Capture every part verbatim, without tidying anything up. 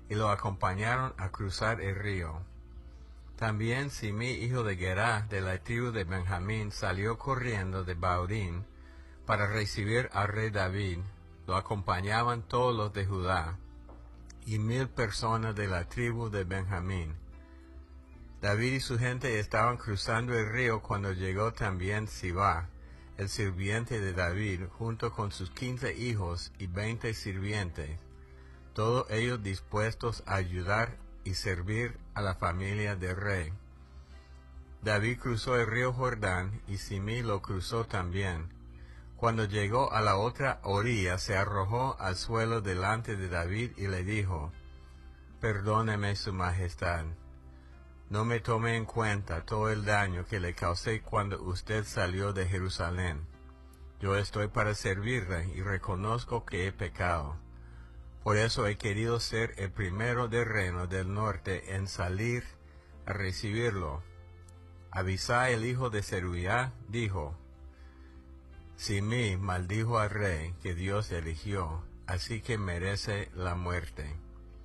y lo acompañaron a cruzar el río. También Simí, hijo de Gerá, de la tribu de Benjamín, salió corriendo de Bahurín para recibir al rey David. Lo acompañaban todos los de Judá, y mil personas de la tribu de Benjamín. David y su gente estaban cruzando el río cuando llegó también Sibá, el sirviente de David, junto con sus quince hijos y veinte sirvientes, todos ellos dispuestos a ayudar y servir a la familia del rey. David cruzó el río Jordán y Simí lo cruzó también. Cuando llegó a la otra orilla, se arrojó al suelo delante de David y le dijo: «Perdóneme, su majestad. No me tome en cuenta todo el daño que le causé cuando usted salió de Jerusalén. Yo estoy para servirle y reconozco que he pecado. Por eso he querido ser el primero del reino del norte en salir a recibirlo». Abisai, el hijo de Zeruiah, dijo: «Simí maldijo al rey que Dios eligió, así que merece la muerte».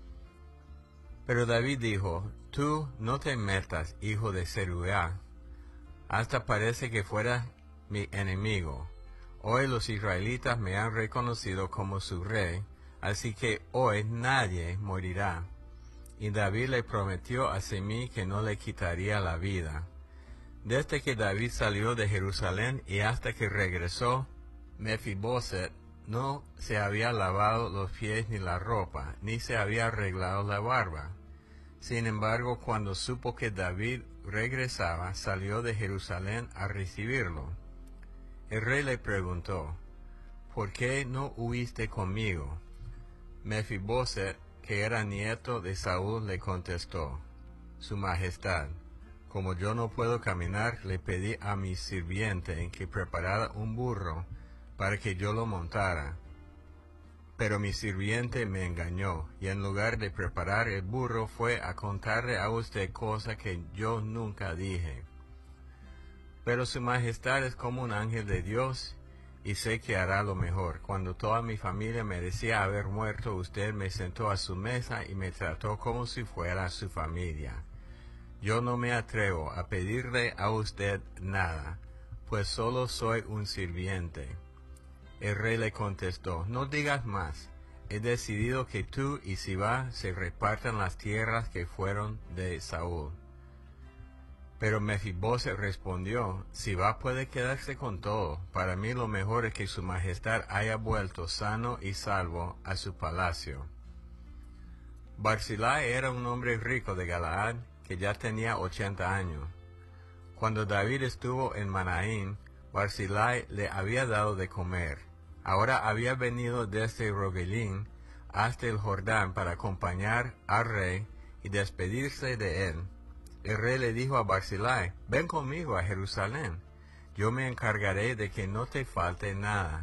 Pero David dijo: «Tú no te metas, hijo de Zeruiah. Hasta parece que fuera mi enemigo. Hoy los israelitas me han reconocido como su rey, así que hoy nadie morirá». Y David le prometió a Simí que no le quitaría la vida. Desde que David salió de Jerusalén y hasta que regresó, Mefiboset no se había lavado los pies ni la ropa, ni se había arreglado la barba. Sin embargo, cuando supo que David regresaba, salió de Jerusalén a recibirlo. El rey le preguntó: «¿Por qué no huiste conmigo?» Mefiboset, que era nieto de Saúl, le contestó: «Su majestad, como yo no puedo caminar, le pedí a mi sirviente que preparara un burro para que yo lo montara. Pero mi sirviente me engañó, y en lugar de preparar el burro fue a contarle a usted cosa que yo nunca dije. Pero su majestad es como un ángel de Dios, y sé que hará lo mejor. Cuando toda mi familia merecía haber muerto, usted me sentó a su mesa y me trató como si fuera su familia. Yo no me atrevo a pedirle a usted nada, pues solo soy un sirviente». El rey le contestó: «No digas más. He decidido que tú y Sibá se repartan las tierras que fueron de Saúl». Pero Mefiboset respondió: «Sibá puede quedarse con todo. Para mí lo mejor es que su majestad haya vuelto sano y salvo a su palacio». Barzillai era un hombre rico de Galaad, que ya tenía ochenta años. Cuando David estuvo en Manaín, Barzillai le había dado de comer. Ahora había venido desde Rogelín hasta el Jordán para acompañar al rey y despedirse de él. El rey le dijo a Barzillai: «Ven conmigo a Jerusalén. Yo me encargaré de que no te falte nada».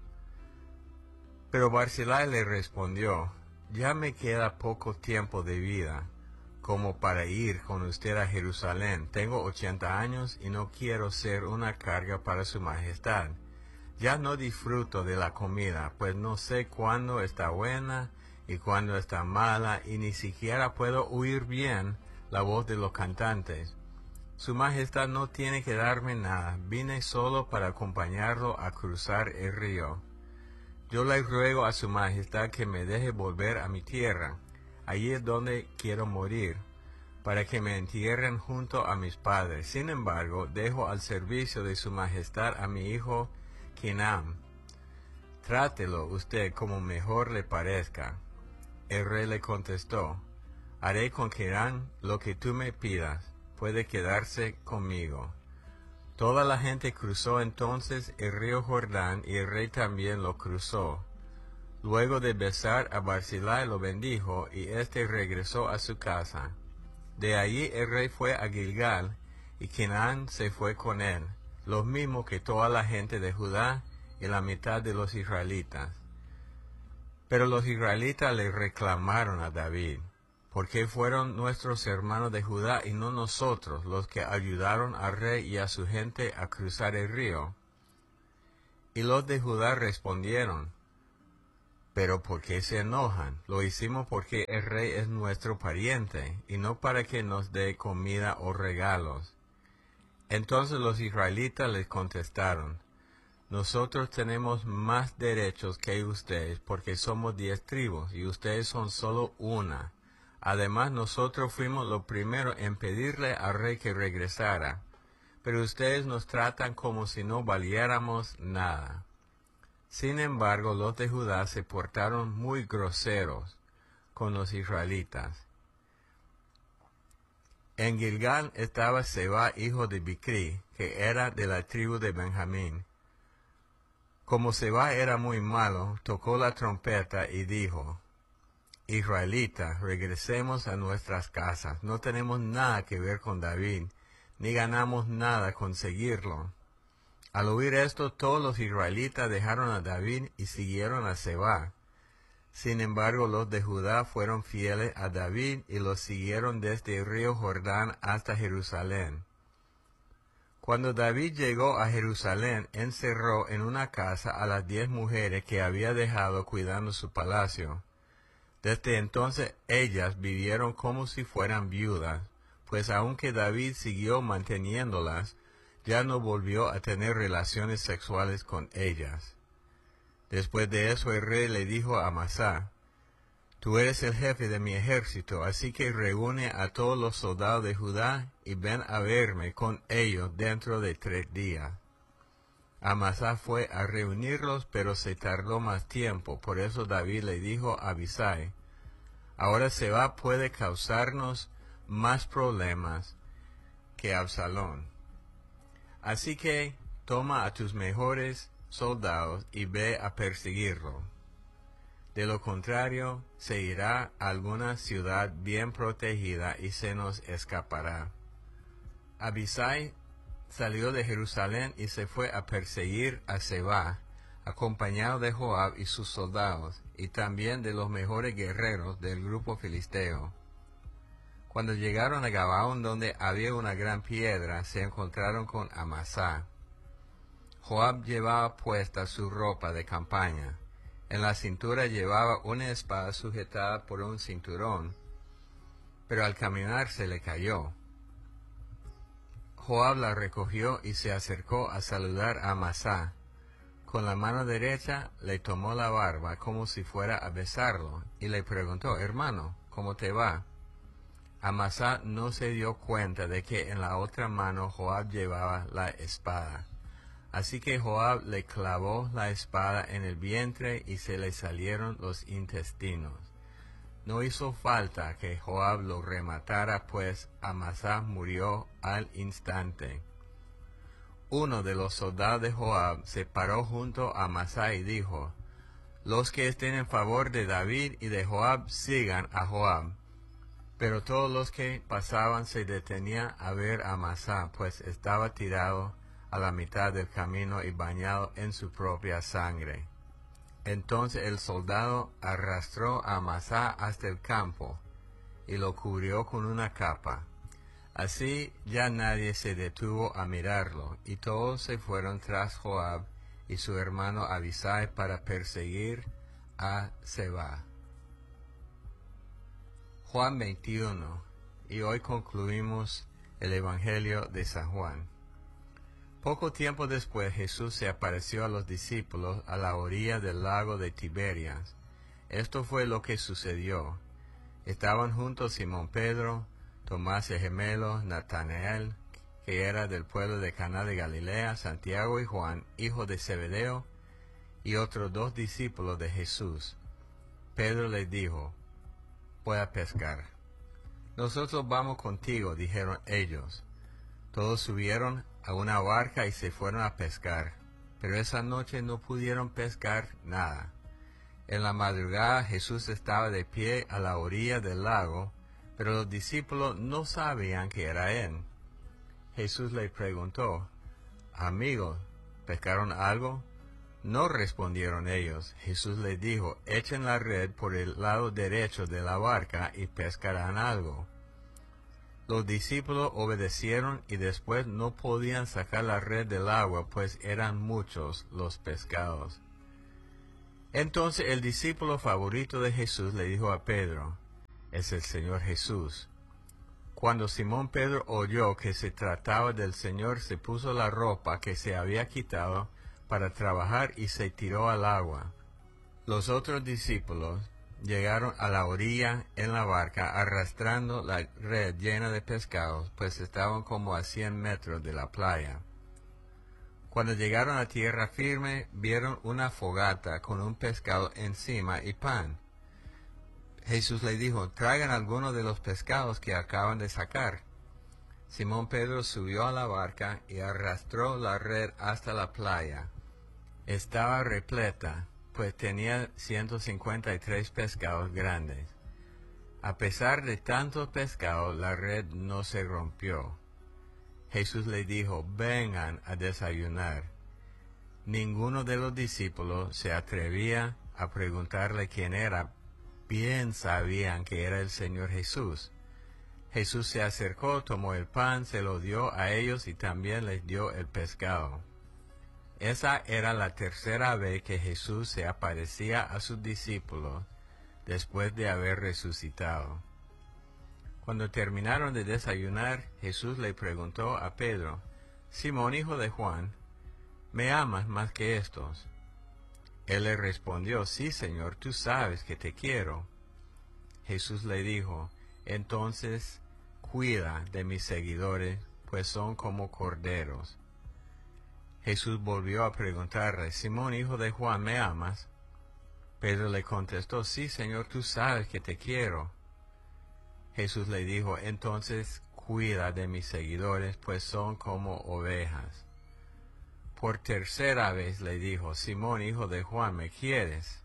Pero Barzillai le respondió: «Ya me queda poco tiempo de vida como para ir con usted a Jerusalén. Tengo ochenta años y no quiero ser una carga para su majestad. Ya no disfruto de la comida, pues no sé cuándo está buena y cuándo está mala, y ni siquiera puedo oír bien la voz de los cantantes. Su majestad no tiene que darme nada. Vine solo para acompañarlo a cruzar el río. Yo le ruego a su majestad que me deje volver a mi tierra. Allí es donde quiero morir, para que me entierren junto a mis padres. Sin embargo, dejo al servicio de su majestad a mi hijo Kinam. Trátelo usted como mejor le parezca». El rey le contestó: «Haré con Kinam lo que tú me pidas. Puede quedarse conmigo». Toda la gente cruzó entonces el río Jordán, y el rey también lo cruzó. Luego de besar a Barzillai lo bendijo, y éste regresó a su casa. De allí el rey fue a Gilgal, y Kinam se fue con él, lo mismo que toda la gente de Judá y la mitad de los israelitas. Pero los israelitas le reclamaron a David: «¿Por qué fueron nuestros hermanos de Judá y no nosotros los que ayudaron al rey y a su gente a cruzar el río?» Y los de Judá respondieron: Pero ¿por qué se enojan? Lo hicimos porque el rey es nuestro pariente, y no para que nos dé comida o regalos. Entonces los israelitas les contestaron, nosotros tenemos más derechos que ustedes, porque somos diez tribus, y ustedes son solo una. Además, nosotros fuimos los primeros en pedirle al rey que regresara, pero ustedes nos tratan como si no valiéramos nada. Sin embargo, los de Judá se portaron muy groseros con los israelitas. En Gilgal estaba Seba, hijo de Bicri, que era de la tribu de Benjamín. Como Seba era muy malo, tocó la trompeta y dijo, Israelitas, regresemos a nuestras casas. No tenemos nada que ver con David, ni ganamos nada con seguirlo. Al oír esto, todos los israelitas dejaron a David y siguieron a Seba. Sin embargo, los de Judá fueron fieles a David y los siguieron desde el río Jordán hasta Jerusalén. Cuando David llegó a Jerusalén, encerró en una casa a las diez mujeres que había dejado cuidando su palacio. Desde entonces ellas vivieron como si fueran viudas, pues aunque David siguió manteniéndolas, ya no volvió a tener relaciones sexuales con ellas. Después de eso el rey le dijo a Amasá, tú eres el jefe de mi ejército, así que reúne a todos los soldados de Judá y ven a verme con ellos dentro de tres días. Amasá fue a reunirlos, pero se tardó más tiempo. Por eso David le dijo a Abisai, ahora Seba puede causarnos más problemas que Absalón. Así que toma a tus mejores soldados y ve a perseguirlo. De lo contrario, se irá a alguna ciudad bien protegida y se nos escapará. Abisai salió de Jerusalén y se fue a perseguir a Seba, acompañado de Joab y sus soldados, y también de los mejores guerreros del grupo filisteo. Cuando llegaron a Gabaón, donde había una gran piedra, se encontraron con Amasá. Joab llevaba puesta su ropa de campaña. En la cintura llevaba una espada sujetada por un cinturón, pero al caminar se le cayó. Joab la recogió y se acercó a saludar a Amasá. Con la mano derecha le tomó la barba como si fuera a besarlo, y le preguntó, hermano, ¿cómo te va? Amasá no se dio cuenta de que en la otra mano Joab llevaba la espada. Así que Joab le clavó la espada en el vientre y se le salieron los intestinos. No hizo falta que Joab lo rematara, pues Amasá murió al instante. Uno de los soldados de Joab se paró junto a Amasá y dijo, los que estén en favor de David y de Joab sigan a Joab. Pero todos los que pasaban se detenían a ver a Amasá, pues estaba tirado a la mitad del camino y bañado en su propia sangre. Entonces el soldado arrastró a Amasá hasta el campo y lo cubrió con una capa. Así ya nadie se detuvo a mirarlo, y todos se fueron tras Joab y su hermano Abisai para perseguir a Seba. Juan veintiuno, y hoy concluimos el Evangelio de San Juan. Poco tiempo después Jesús se apareció a los discípulos a la orilla del lago de Tiberias. Esto fue lo que sucedió. Estaban juntos Simón Pedro, Tomás el gemelo, Natanael, que era del pueblo de Caná de Galilea, Santiago y Juan, hijo de Zebedeo, y otros dos discípulos de Jesús. Pedro les dijo, voy a pescar. Nosotros vamos contigo, dijeron ellos. Todos subieron a una barca y se fueron a pescar, pero esa noche no pudieron pescar nada. En la madrugada Jesús estaba de pie a la orilla del lago, pero los discípulos no sabían que era él. Jesús les preguntó, amigos, ¿pescaron algo? No respondieron ellos. Jesús les dijo, echen la red por el lado derecho de la barca y pescarán algo. Los discípulos obedecieron y después no podían sacar la red del agua, pues eran muchos los pescados. Entonces el discípulo favorito de Jesús le dijo a Pedro, es el Señor Jesús. Cuando Simón Pedro oyó que se trataba del Señor, se puso la ropa que se había quitado para trabajar y se tiró al agua. Los otros discípulos llegaron a la orilla en la barca arrastrando la red llena de pescados, pues estaban como a cien metros de la playa. Cuando llegaron a tierra firme, vieron una fogata con un pescado encima y pan. Jesús le dijo, traigan algunos de los pescados que acaban de sacar. Simón Pedro subió a la barca y arrastró la red hasta la playa. Estaba repleta, pues tenía ciento cincuenta y tres pescados grandes. A pesar de tantos pescados, la red no se rompió. Jesús le dijo, vengan a desayunar. Ninguno de los discípulos se atrevía a preguntarle quién era. Bien sabían que era el Señor Jesús. Jesús se acercó, tomó el pan, se lo dio a ellos y también les dio el pescado. Esa era la tercera vez que Jesús se aparecía a sus discípulos después de haber resucitado. Cuando terminaron de desayunar, Jesús le preguntó a Pedro, Simón, hijo de Juan, ¿me amas más que estos? Él le respondió, sí, Señor, tú sabes que te quiero. Jesús le dijo, entonces cuida de mis seguidores, pues son como corderos. Jesús volvió a preguntarle, Simón, hijo de Juan, ¿me amas? Pedro le contestó, sí, Señor, tú sabes que te quiero. Jesús le dijo, entonces cuida de mis seguidores, pues son como ovejas. Por tercera vez le dijo, Simón, hijo de Juan, ¿me quieres?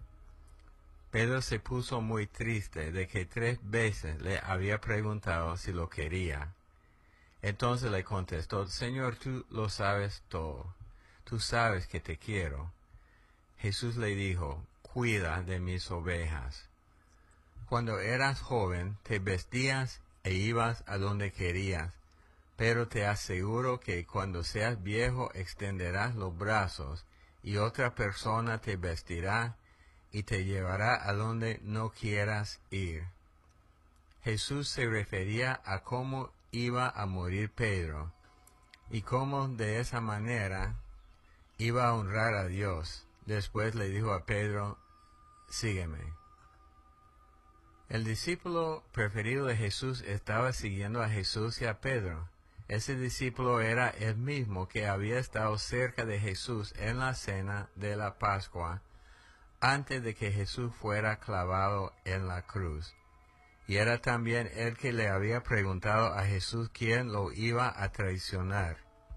Pedro se puso muy triste de que tres veces le había preguntado si lo quería. Entonces le contestó, Señor, tú lo sabes todo. Tú sabes que te quiero. Jesús le dijo, cuida de mis ovejas. Cuando eras joven, te vestías e ibas a donde querías. Pero te aseguro que cuando seas viejo extenderás los brazos, y otra persona te vestirá y te llevará a donde no quieras ir. Jesús se refería a cómo iba a morir Pedro, y cómo de esa manera iba a honrar a Dios. Después le dijo a Pedro, sígueme. El discípulo preferido de Jesús estaba siguiendo a Jesús y a Pedro. Ese discípulo era el mismo que había estado cerca de Jesús en la cena de la Pascua, antes de que Jesús fuera clavado en la cruz. Y era también el que le había preguntado a Jesús quién lo iba a traicionar.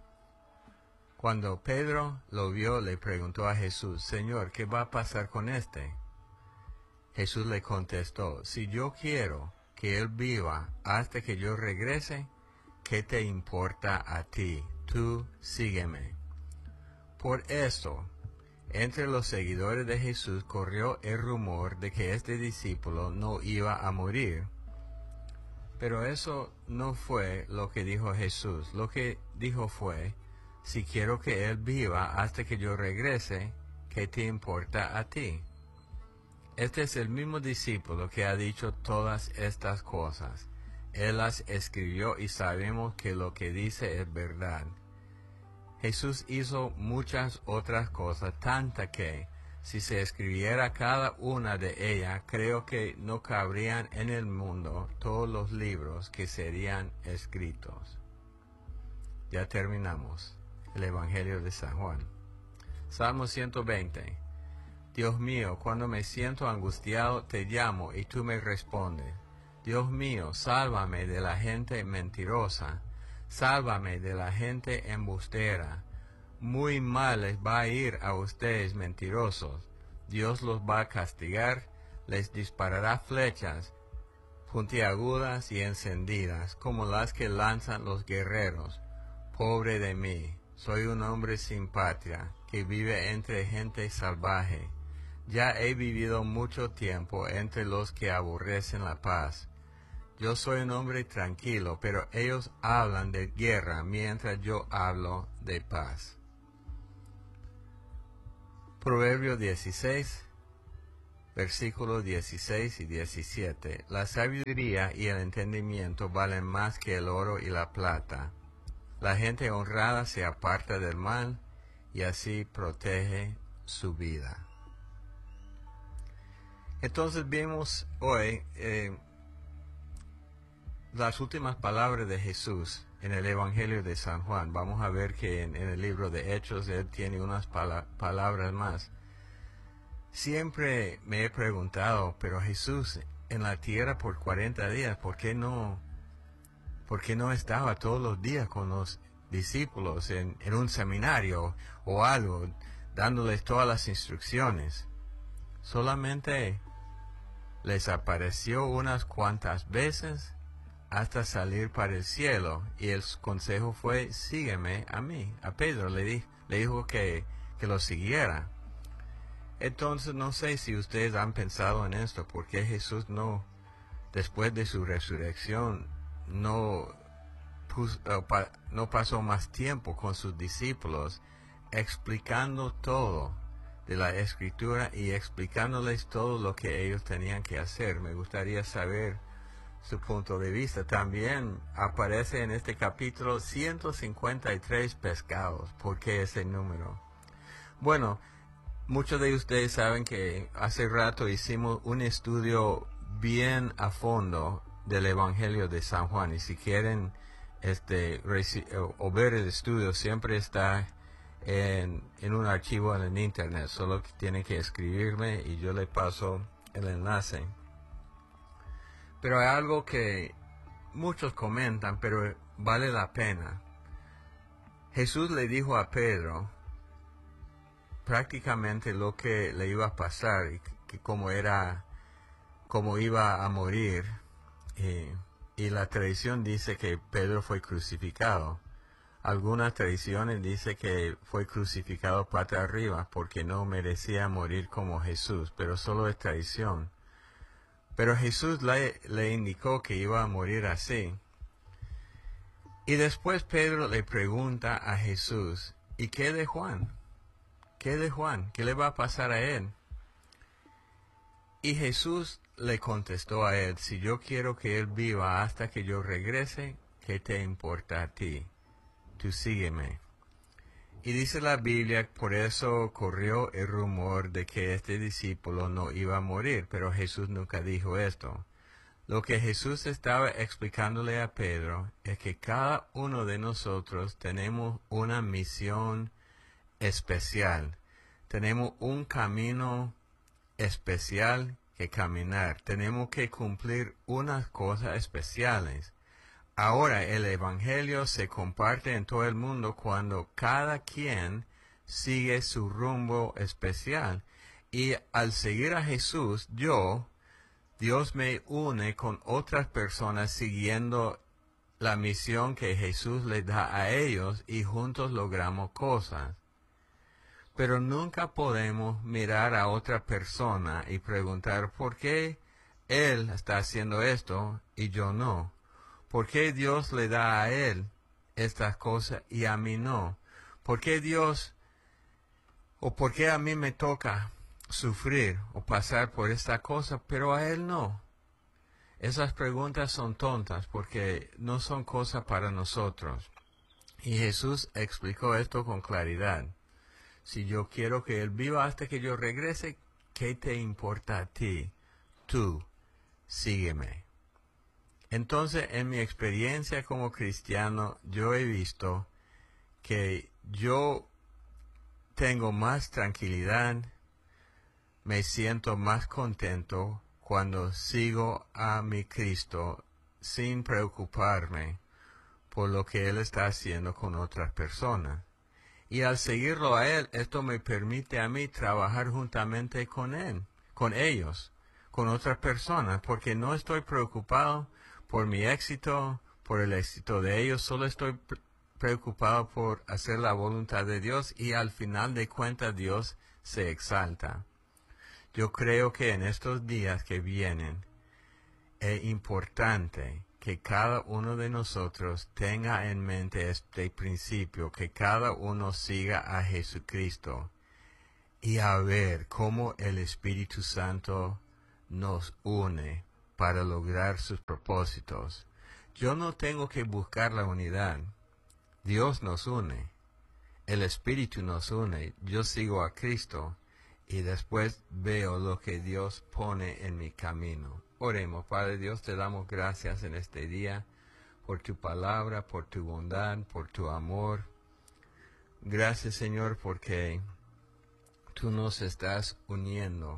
Cuando Pedro lo vio, le preguntó a Jesús, Señor, ¿qué va a pasar con este? Jesús le contestó, si yo quiero que él viva hasta que yo regrese, ¿qué te importa a ti? Tú sígueme. Por esto, entre los seguidores de Jesús corrió el rumor de que este discípulo no iba a morir. Pero eso no fue lo que dijo Jesús. Lo que dijo fue, si quiero que él viva hasta que yo regrese, ¿qué te importa a ti? Este es el mismo discípulo que ha dicho todas estas cosas. Él las escribió y sabemos que lo que dice es verdad. Jesús hizo muchas otras cosas, tanta que, si se escribiera cada una de ellas, creo que no cabrían en el mundo todos los libros que serían escritos. Ya terminamos el Evangelio de San Juan. Salmo ciento veinte. Dios mío, cuando me siento angustiado, te llamo y tú me respondes. Dios mío, sálvame de la gente mentirosa, sálvame de la gente embustera. Muy mal les va a ir a ustedes mentirosos. Dios los va a castigar, les disparará flechas puntiagudas y encendidas, como las que lanzan los guerreros. Pobre de mí, soy un hombre sin patria, que vive entre gente salvaje. Ya he vivido mucho tiempo entre los que aborrecen la paz. Yo soy un hombre tranquilo, pero ellos hablan de guerra mientras yo hablo de paz. Proverbio dieciséis, versículos dieciséis y diecisiete. La sabiduría y el entendimiento valen más que el oro y la plata. La gente honrada se aparta del mal y así protege su vida. Entonces vimos hoy eh, las últimas palabras de Jesús en el Evangelio de San Juan. Vamos a ver que en, en el libro de Hechos él tiene unas pala- palabras más. Siempre me he preguntado, pero Jesús en la tierra por cuarenta días, ¿por qué no, por qué no estaba todos los días con los discípulos en, en un seminario o algo, dándoles todas las instrucciones? Solamente les apareció unas cuantas veces hasta salir para el cielo, y el consejo fue, sígueme a mí. A Pedro le, di, le dijo que, que lo siguiera. Entonces no sé si ustedes han pensado en esto, porque Jesús no, después de su resurrección, no, puso, no pasó más tiempo con sus discípulos explicando todo de la Escritura y explicándoles todo lo que ellos tenían que hacer. Me gustaría saber su punto de vista. También aparece en este capítulo ciento cincuenta y tres pescados. ¿Por qué ese número? Bueno, muchos de ustedes saben que hace rato hicimos un estudio bien a fondo del Evangelio de San Juan, y si quieren este o, o ver el estudio, siempre está en, en un archivo en el internet. Solo tienen que escribirme y yo le paso el enlace. Pero hay algo que muchos comentan, pero vale la pena. Jesús le dijo a Pedro prácticamente lo que le iba a pasar y que cómo era, cómo iba a morir. Eh, y la tradición dice que Pedro fue crucificado. Algunas tradiciones dicen que fue crucificado pata arriba porque no merecía morir como Jesús, pero solo es tradición. Pero Jesús le, le indicó que iba a morir así. Y después Pedro le pregunta a Jesús, ¿y qué de Juan? ¿Qué de Juan? ¿Qué le va a pasar a él? Y Jesús le contestó a él, si yo quiero que él viva hasta que yo regrese, ¿qué te importa a ti? Tú sígueme. Y dice la Biblia, por eso corrió el rumor de que este discípulo no iba a morir, pero Jesús nunca dijo esto. Lo que Jesús estaba explicándole a Pedro es que cada uno de nosotros tenemos una misión especial. Tenemos un camino especial que caminar. Tenemos que cumplir unas cosas especiales. Ahora el Evangelio se comparte en todo el mundo cuando cada quien sigue su rumbo especial. Y al seguir a Jesús, yo, Dios me une con otras personas siguiendo la misión que Jesús les da a ellos y juntos logramos cosas. Pero nunca podemos mirar a otra persona y preguntar por qué él está haciendo esto y yo no. ¿Por qué Dios le da a él estas cosas y a mí no? ¿Por qué Dios o por qué a mí me toca sufrir o pasar por esta cosa, pero a él no? Esas preguntas son tontas porque no son cosas para nosotros. Y Jesús explicó esto con claridad. Si yo quiero que él viva hasta que yo regrese, ¿qué te importa a ti? Tú, sígueme. Entonces, en mi experiencia como cristiano, yo he visto que yo tengo más tranquilidad, me siento más contento cuando sigo a mi Cristo sin preocuparme por lo que Él está haciendo con otras personas. Y al seguirlo a Él, esto me permite a mí trabajar juntamente con Él, con ellos, con otras personas, porque no estoy preocupado por mi éxito, por el éxito de ellos, solo estoy pre- preocupado por hacer la voluntad de Dios y al final de cuentas Dios se exalta. Yo creo que en estos días que vienen es importante que cada uno de nosotros tenga en mente este principio, que cada uno siga a Jesucristo y a ver cómo el Espíritu Santo nos une para lograr sus propósitos. Yo no tengo que buscar la unidad. Dios nos une. El Espíritu nos une. Yo sigo a Cristo y después veo lo que Dios pone en mi camino. Oremos. Padre Dios, te damos gracias en este día por tu palabra, por tu bondad, por tu amor. Gracias, Señor, porque tú nos estás uniendo.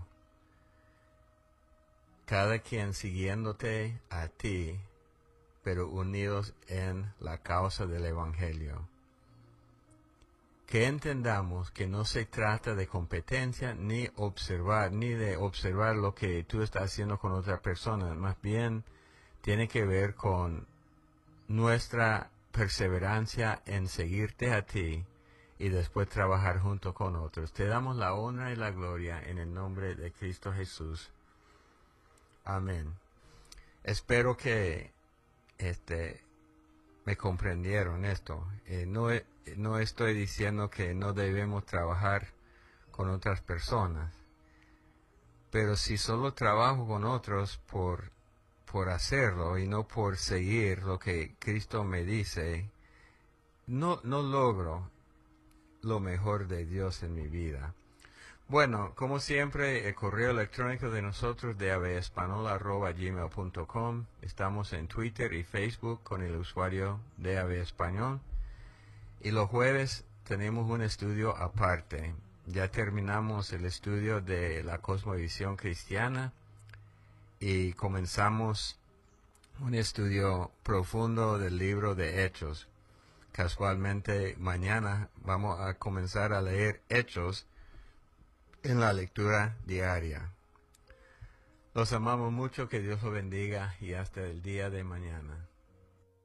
Cada quien siguiéndote a ti, pero unidos en la causa del Evangelio. Que entendamos que no se trata de competencia, ni observar, ni de observar lo que tú estás haciendo con otra persona. Más bien, tiene que ver con nuestra perseverancia en seguirte a ti y después trabajar junto con otros. Te damos la honra y la gloria en el nombre de Cristo Jesús. Amén. Espero que este, me comprendieron esto. Eh, no, no estoy diciendo que no debemos trabajar con otras personas, pero si solo trabajo con otros por, por hacerlo y no por seguir lo que Cristo me dice, no, no logro lo mejor de Dios en mi vida. Bueno, como siempre, el correo electrónico de nosotros de aveespanol arroba gmail punto com. Estamos en Twitter y Facebook con el usuario de Aveespanol. Y los jueves tenemos un estudio aparte. Ya terminamos el estudio de la cosmovisión cristiana y comenzamos un estudio profundo del libro de Hechos. Casualmente, mañana vamos a comenzar a leer Hechos en la lectura diaria. Los amamos mucho, que Dios los bendiga y hasta el día de mañana.